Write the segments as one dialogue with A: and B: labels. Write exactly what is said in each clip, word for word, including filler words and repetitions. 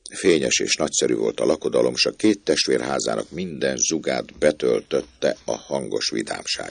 A: Fényes és nagyszerű volt a lakodalom, s a két testvérházának minden zugát betöltötte a hangos vidámság.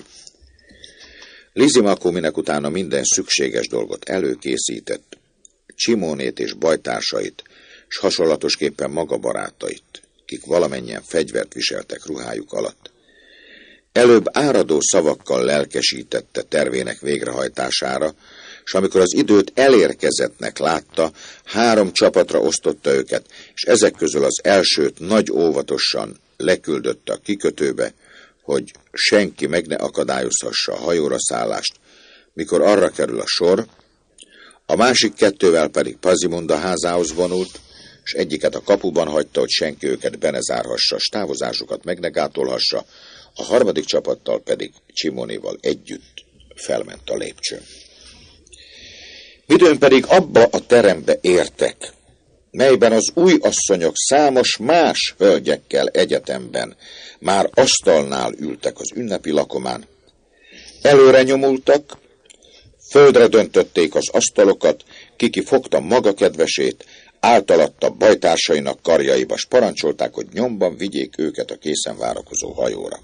A: Lysimakó minek utána minden szükséges dolgot előkészített, Csimónét és bajtársait, s hasonlatosképpen maga barátait, kik valamennyien fegyvert viseltek ruhájuk alatt. Előbb áradó szavakkal lelkesítette tervének végrehajtására, s amikor az időt elérkezettnek látta, három csapatra osztotta őket, és ezek közül az elsőt nagy óvatosan leküldötte a kikötőbe, hogy senki meg ne akadályozhassa a hajóra szállást, mikor arra kerül a sor, a másik kettővel pedig Pazimunda házához vonult, és egyiket a kapuban hagyta, hogy senki őket be ne zárhassa, s távozásukat meg ne gátolhassa, a harmadik csapattal pedig Csimónéval együtt felment a lépcsőn. Midőn pedig abba a terembe értek, melyben az új asszonyok számos más hölgyekkel egyetemben már asztalnál ültek az ünnepi lakomán. Előre nyomultak, földre döntötték az asztalokat, kiki fogta maga kedvesét, általatta bajtársainak karjaiba, s parancsolták, hogy nyomban vigyék őket a készen várakozó hajóra.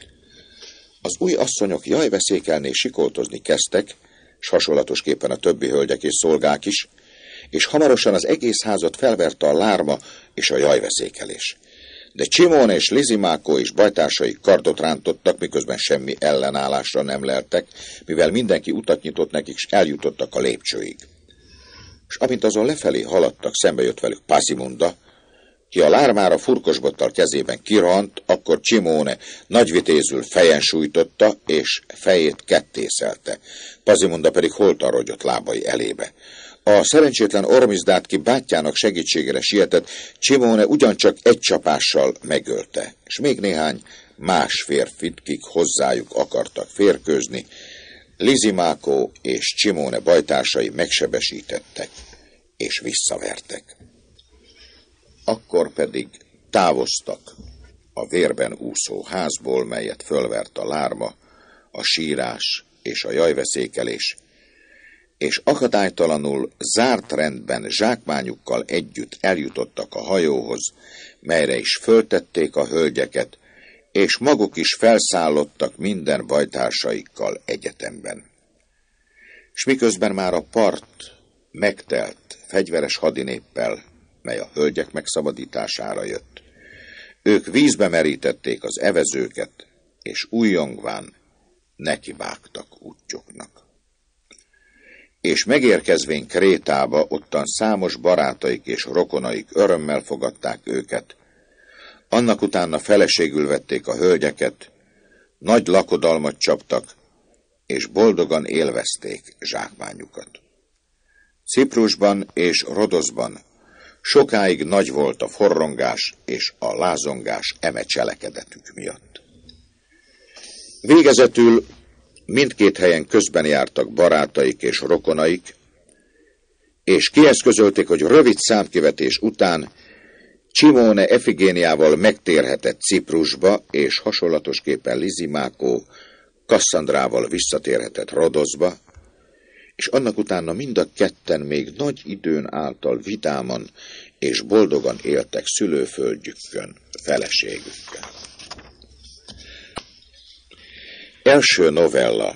A: Az új asszonyok jajveszékelni és sikoltozni kezdtek, s hasonlatosképpen a többi hölgyek és szolgák is, és hamarosan az egész házat felverte a lárma és a jajveszékelés. De Csimóne és Lysimakó és bajtársai kardot rántottak, miközben semmi ellenállásra nem leltek, mivel mindenki utat nyitott nekik, és eljutottak a lépcsőig. És amint azon lefelé haladtak, szembe jött velük Pazimunda, ki a lármára furkosbottal kezében kirohant, akkor Csimóne nagyvitézül fejen sújtotta, és fejét kettészelte. Pazimunda pedig holtan rogyott lábai elébe. A szerencsétlen ormizdát, ki bátyjának segítségére sietett, Csimóne ugyancsak egy csapással megölte, és még néhány más férfit, kik hozzájuk akartak férkőzni, Lysimakó és Csimóne bajtársai megsebesítettek, és visszavertek. Akkor pedig távoztak a vérben úszó házból, melyet fölvert a lárma, a sírás és a jajveszékelés, és akadálytalanul zárt rendben zsákmányukkal együtt eljutottak a hajóhoz, melyre is föltették a hölgyeket, és maguk is felszállottak minden bajtársaikkal egyetemben. S miközben már a part megtelt fegyveres hadinéppel, mely a hölgyek megszabadítására jött, ők vízbe merítették az evezőket, és újjongván nekivágtak útjuknak. És megérkezvén Krétába, ottan számos barátaik és rokonaik örömmel fogadták őket, annak utána feleségül vették a hölgyeket, nagy lakodalmat csaptak, és boldogan élvezték zsákmányukat. Ciprusban és Rodoszban sokáig nagy volt a forrongás és a lázongás eme cselekedetük miatt. Végezetül mindkét helyen közben jártak barátaik és rokonaik, és kieszközölték, hogy rövid számkivetés után Csimóne Efigéniával megtérhetett Ciprusba, és hasonlatosképpen Lysimakó Kasszandrával visszatérhetett Rodoszba, és annak utána mind a ketten még nagy időn által vidáman és boldogan éltek szülőföldjükön feleségükkel. Első novella.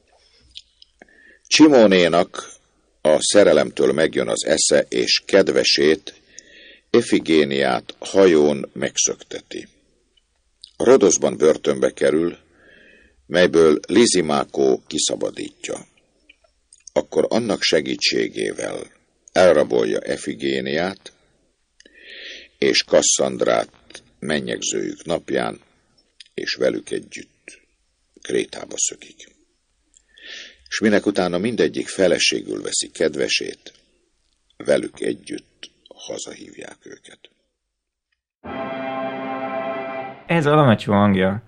A: Csimónénak a szerelemtől megjön az esze, és kedvesét, Efigéniát hajón megszökteti. Rodoszban börtönbe kerül, melyből Lysimakó kiszabadítja. Akkor annak segítségével elrabolja Efigéniát, és Kasszandrát mennyegzőjük napján, és velük együtt Krétába szökik. És minek utána mindegyik feleségül veszi kedvesét, velük együtt hazahívják őket.
B: Ez a lamatyú hangja.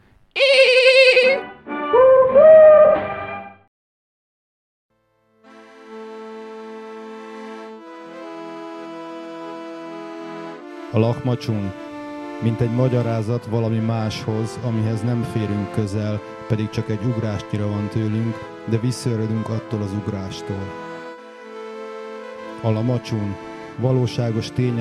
C: A lakmacsún, mint egy magyarázat valami máshoz, amihez nem férünk közel, pedig csak egy ugrástnyira van tőlünk, de visszaöredünk attól az ugrástól. A lamacsún, valóságos tény